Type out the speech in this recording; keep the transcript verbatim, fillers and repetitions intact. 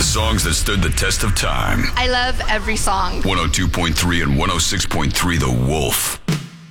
The songs that stood the test of time. I love every song. one oh two point three and one oh six point three The Wolf.